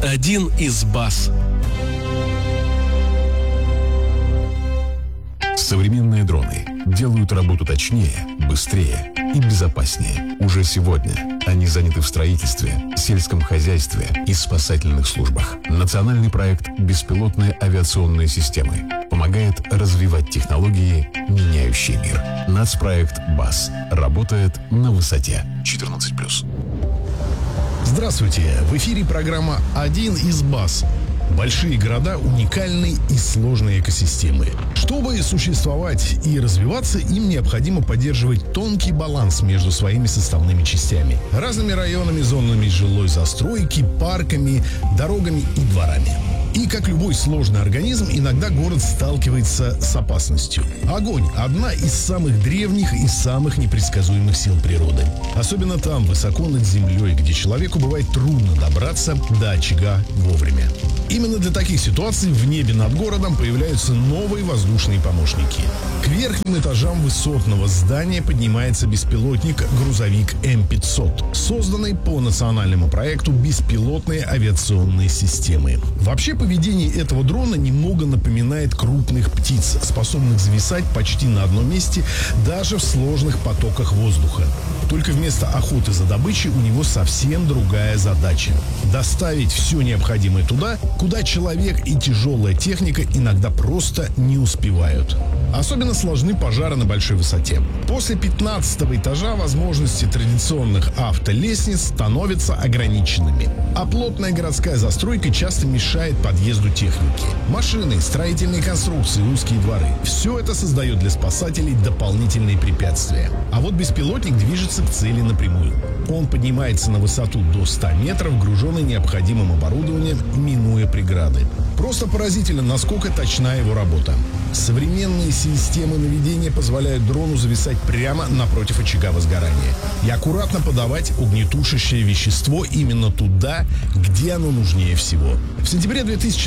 Один из баз. Современные дроны делают работу точнее, быстрее и безопаснее. Уже сегодня они заняты в строительстве, сельском хозяйстве и спасательных службах. Национальный проект «Беспилотные авиационные системы» помогает развивать технологии, меняющие мир. Нацпроект БАС работает на высоте 14+. Здравствуйте! В эфире программа «Один из баз». Большие города — уникальные и сложные экосистемы. Чтобы существовать и развиваться, им необходимо поддерживать тонкий баланс между своими составными частями. Разными районами, зонами жилой застройки, парками, дорогами и дворами. И как любой сложный организм, иногда город сталкивается с опасностью. Огонь – одна из самых древних и самых непредсказуемых сил природы. Особенно там, высоко над землей, где человеку бывает трудно добраться до очага вовремя. Именно для таких ситуаций в небе над городом появляются новые воздушные помощники. К верхним этажам высотного здания поднимается беспилотник-грузовик М500, созданный по национальному проекту «Беспилотные авиационные системы». Вообще, поведение этого дрона немного напоминает крупных птиц, способных зависать почти на одном месте даже в сложных потоках воздуха. Только вместо охоты за добычей у него совсем другая задача – доставить все необходимое туда, куда человек и тяжелая техника иногда просто не успевают. Особенно сложны пожары на большой высоте. После 15-го этажа возможности традиционных автолестниц становятся ограниченными, а плотная городская застройка часто мешает подъезду техники. Машины, строительные конструкции, узкие дворы – все это создает для спасателей дополнительные препятствия. А вот беспилотник движется к цели напрямую. Он поднимается на высоту до 100 метров, груженный необходимым оборудованием, минуя преграды. Просто поразительно, насколько точна его работа. Современные системы наведения позволяют дрону зависать прямо напротив очага возгорания и аккуратно подавать огнетушащее вещество именно туда, где оно нужнее всего. В сентябре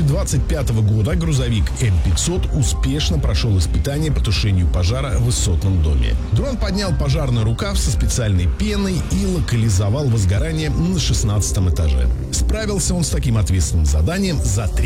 2025 года грузовик М500 успешно прошел испытание по тушению пожара в высотном доме. Дрон поднял пожарный рукав со специальной пеной и локализовал возгорание на 16 этаже. Справился он с таким ответственным заданием за 3,5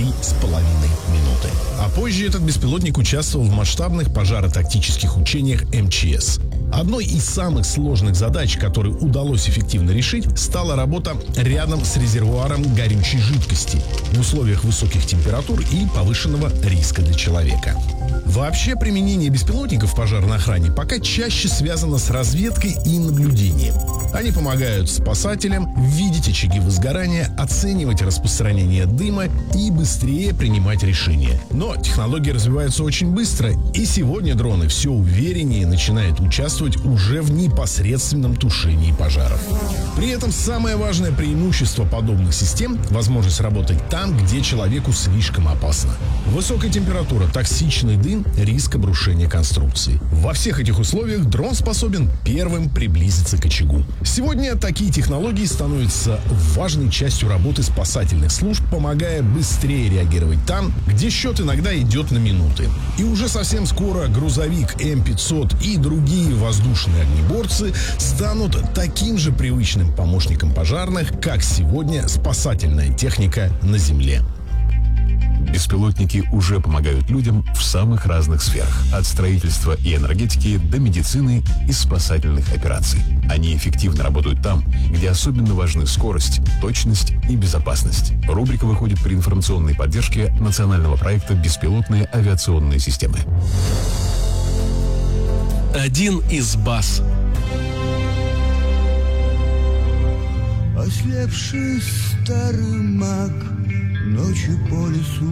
минуты. А позже этот беспилотник участвовал в масштабных пожаротактических учениях МЧС. Одной из самых сложных задач, которую удалось эффективно решить, стала работа рядом с резервуаром горючей жидкости в условиях высоких температур и повышенного риска для человека. Вообще, применение беспилотников в пожарной охране пока чаще связано с разведкой и наблюдением. Они помогают спасателям видеть очаги возгорания, оценивать распространение дыма и быстрее принимать решения. Но технологии развиваются очень быстро, и сегодня дроны все увереннее начинают участвовать уже в непосредственном тушении пожаров. При этом самое важное преимущество подобных систем – возможность работать там, где человеку слишком опасно. Высокая температура, токсичный дым, риск обрушения конструкции. Во всех этих условиях дрон способен первым приблизиться к очагу. Сегодня такие технологии становятся важной частью работы спасательных служб, помогая быстрее реагировать там, где счет иногда идет на минуты. И уже совсем скоро грузовик М500 и другие воздушные огнеборцы станут таким же привычным помощником пожарных, как сегодня спасательная техника на земле. Беспилотники уже помогают людям в самых разных сферах. От строительства и энергетики до медицины и спасательных операций. Они эффективно работают там, где особенно важны скорость, точность и безопасность. Рубрика выходит при информационной поддержке национального проекта «Беспилотные авиационные системы». Один из баз. Ослепший старый маг ночью по лесу